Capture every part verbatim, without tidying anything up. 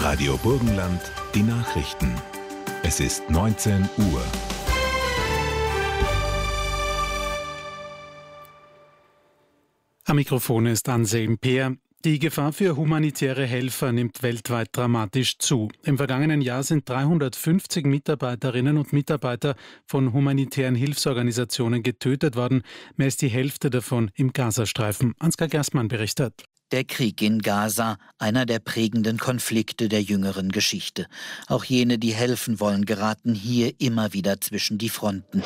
Radio Burgenland, die Nachrichten. Es ist neunzehn Uhr. Am Mikrofon ist Anselm Peer. Die Gefahr für humanitäre Helfer nimmt weltweit dramatisch zu. Im vergangenen Jahr sind dreihundertfünfzig Mitarbeiterinnen und Mitarbeiter von humanitären Hilfsorganisationen getötet worden. Mehr als die Hälfte davon im Gazastreifen. Ansgar Gerstmann berichtet. Der Krieg in Gaza, einer der prägenden Konflikte der jüngeren Geschichte. Auch jene, die helfen wollen, geraten hier immer wieder zwischen die Fronten.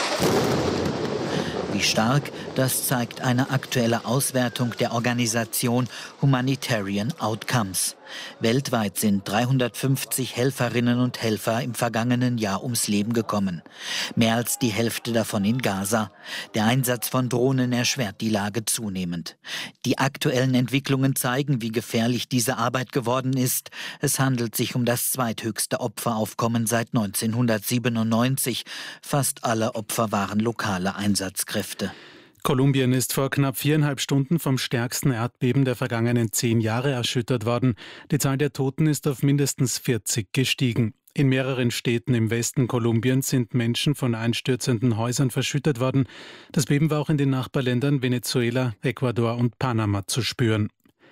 Wie stark, das zeigt eine aktuelle Auswertung der Organisation Humanitarian Outcomes. Weltweit sind dreihundertfünfzig Helferinnen und Helfer im vergangenen Jahr ums Leben gekommen. Mehr als die Hälfte davon in Gaza. Der Einsatz von Drohnen erschwert die Lage zunehmend. Die aktuellen Entwicklungen zeigen, wie gefährlich diese Arbeit geworden ist. Es handelt sich um das zweithöchste Opferaufkommen seit neunzehnhundertsiebenundneunzig. Fast alle Opfer waren lokale Einsatzkräfte. Kolumbien ist vor knapp viereinhalb Stunden vom stärksten Erdbeben der vergangenen zehn Jahre erschüttert worden. Die Zahl der Toten ist auf mindestens vierzig gestiegen. In mehreren Städten im Westen Kolumbiens sind Menschen von einstürzenden Häusern verschüttet worden. Das Beben war auch in den Nachbarländern Venezuela, Ecuador und Panama zu spüren.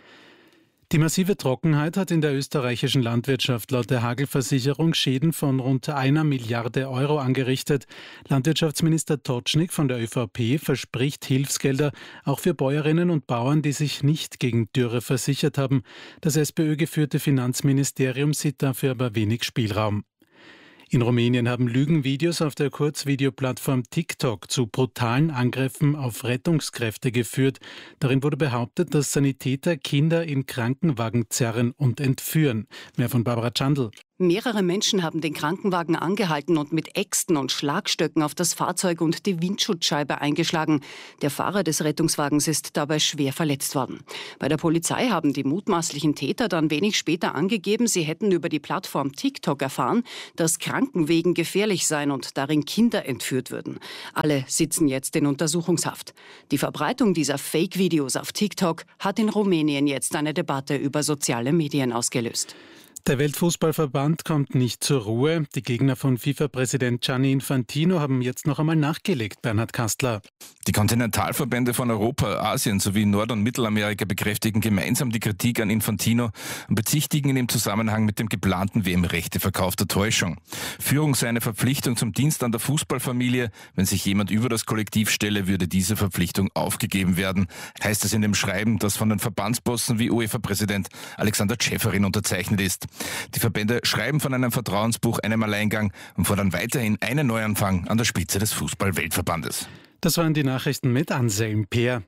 Die massive Trockenheit hat in der österreichischen Landwirtschaft laut der Hagelversicherung Schäden von rund einer Milliarde Euro angerichtet. Landwirtschaftsminister Totschnig von der ÖVP verspricht Hilfsgelder auch für Bäuerinnen und Bauern, die sich nicht gegen Dürre versichert haben. Das SPÖ-geführte Finanzministerium sieht dafür aber wenig Spielraum. In Rumänien haben Lügenvideos auf der Kurzvideoplattform TikTok zu brutalen Angriffen auf Rettungskräfte geführt. Darin wurde behauptet, dass Sanitäter Kinder in Krankenwagen zerren und entführen. Mehr von Barbara Chandl. Mehrere Menschen haben den Krankenwagen angehalten und mit Äxten und Schlagstöcken auf das Fahrzeug und die Windschutzscheibe eingeschlagen. Der Fahrer des Rettungswagens ist dabei schwer verletzt worden. Bei der Polizei haben die mutmaßlichen Täter dann wenig später angegeben, sie hätten über die Plattform TikTok erfahren, dass Krankenwegen gefährlich seien und darin Kinder entführt würden. Alle sitzen jetzt in Untersuchungshaft. Die Verbreitung dieser Fake-Videos auf TikTok hat in Rumänien jetzt eine Debatte über soziale Medien ausgelöst. Der Weltfußballverband kommt nicht zur Ruhe. Die Gegner von FIFA-Präsident Gianni Infantino haben jetzt noch einmal nachgelegt, Bernhard Kastler. Die Kontinentalverbände von Europa, Asien sowie Nord- und Mittelamerika bekräftigen gemeinsam die Kritik an Infantino und bezichtigen ihn im Zusammenhang mit dem geplanten W M-Rechteverkauf der Täuschung. Führung sei eine Verpflichtung zum Dienst an der Fußballfamilie. Wenn sich jemand über das Kollektiv stelle, würde diese Verpflichtung aufgegeben werden, heißt es in dem Schreiben, das von den Verbandsbossen wie UEFA-Präsident Alexander Ceferin unterzeichnet ist. Die Verbände schreiben von einem Vertrauensbruch, einem Alleingang und fordern weiterhin einen Neuanfang an der Spitze des Fußball-Weltverbandes. Das waren die Nachrichten mit Anselm Peer.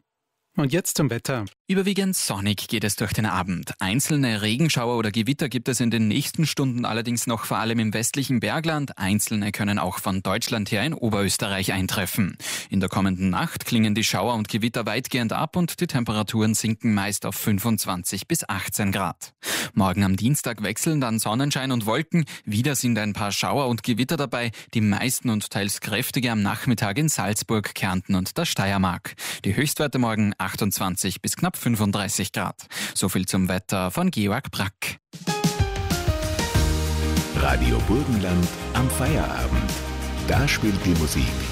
Und jetzt zum Wetter. Überwiegend sonnig geht es durch den Abend. Einzelne Regenschauer oder Gewitter gibt es in den nächsten Stunden allerdings noch vor allem im westlichen Bergland. Einzelne können auch von Deutschland her in Oberösterreich eintreffen. In der kommenden Nacht klingen die Schauer und Gewitter weitgehend ab und die Temperaturen sinken meist auf fünfundzwanzig bis achtzehn Grad. Morgen am Dienstag wechseln dann Sonnenschein und Wolken. Wieder sind ein paar Schauer und Gewitter dabei, die meisten und teils kräftige am Nachmittag in Salzburg, Kärnten und der Steiermark. Die Höchstwerte morgen achtundzwanzig bis knapp fünfunddreißig Grad. So viel zum Wetter von Georg Brack. Radio Burgenland am Feierabend. Da spielt die Musik